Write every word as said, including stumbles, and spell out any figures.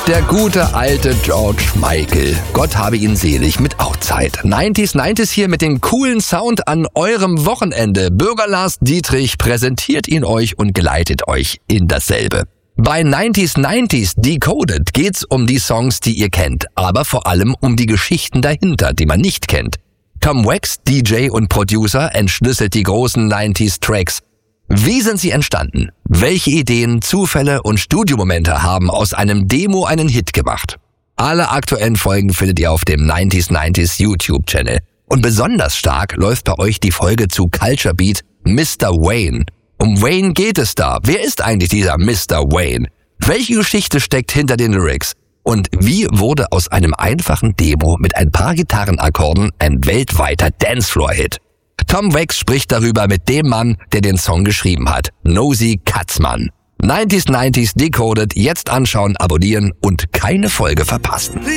Der gute alte George Michael. Gott habe ihn selig mit Outzeit. neunziger neunziger hier mit dem coolen Sound an eurem Wochenende. Bürger Lars Dietrich präsentiert ihn euch und geleitet euch in dasselbe. Bei neunziger neunziger Decoded geht's um die Songs, die ihr kennt, aber vor allem um die Geschichten dahinter, die man nicht kennt. Tom Wax, D J und Producer, entschlüsselt die großen neunziger Tracks. Wie sind sie entstanden? Welche Ideen, Zufälle und Studiomomente haben aus einem Demo einen Hit gemacht? Alle aktuellen Folgen findet ihr auf dem neunziger neunziger YouTube-Channel. Und besonders stark läuft bei euch die Folge zu Culture Beat Mister Wayne. Um Wayne geht es da. Wer ist eigentlich dieser Mister Wayne? Welche Geschichte steckt hinter den Lyrics? Und wie wurde aus einem einfachen Demo mit ein paar Gitarrenakkorden ein weltweiter Dancefloor-Hit? Tom Wax spricht darüber mit dem Mann, der den Song geschrieben hat, Nosy Katzmann. neunziger neunziger Decoded, jetzt anschauen, abonnieren und keine Folge verpassen.